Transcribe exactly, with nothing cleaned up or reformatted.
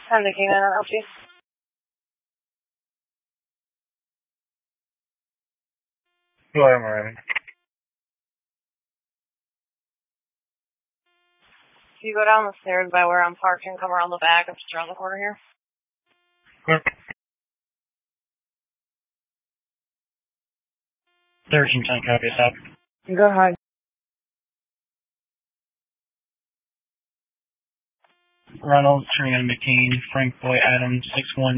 I'm the King, I'll help you. Go ahead, Miranda. If you go down the stairs by where I'm parked and come around the back, I'm just around the corner here. Good. thirteen ten copy, stop. Go ahead. Reynolds, Trina McCain, Frank Boy Adams, six one.